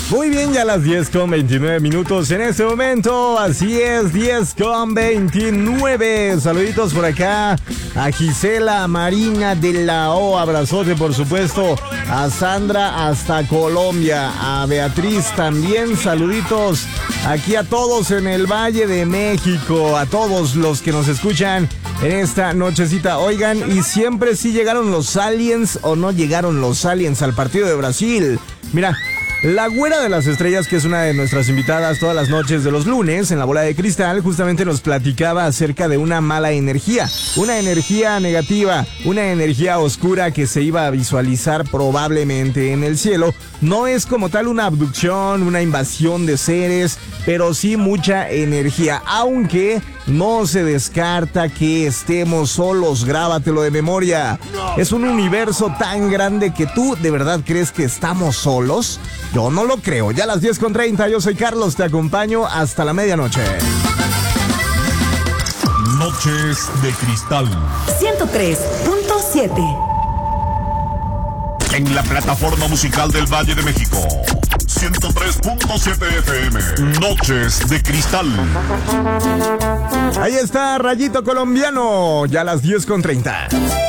Muy bien, ya las 10:29 en este momento. Así es, 10:29. Saluditos por acá a Gisela Marina de la O. Abrazote, por supuesto, a Sandra hasta Colombia. A Beatriz también. Saluditos aquí a todos en el Valle de México. A todos los que nos escuchan en esta nochecita. Oigan, ¿y siempre sí llegaron los aliens o no llegaron los aliens al partido de Brasil? Mira, la güera de las estrellas, que es una de nuestras invitadas todas las noches de los lunes en La Bola de Cristal, justamente nos platicaba acerca de una mala energía, una energía negativa, una energía oscura que se iba a visualizar probablemente en el cielo. No es como tal una abducción, una invasión de seres, pero sí mucha energía, aunque no se descarta que estemos solos. Grábatelo de memoria. Es un universo tan grande que tú de verdad crees que estamos solos. Yo no lo creo. Ya a las 10:30, yo soy Carlos, te acompaño hasta la medianoche. Noches de Cristal 103.7. en la plataforma musical del Valle de México. 103.7 FM. Noches de Cristal. Ahí está Rayito Colombiano, ya a las 10:30.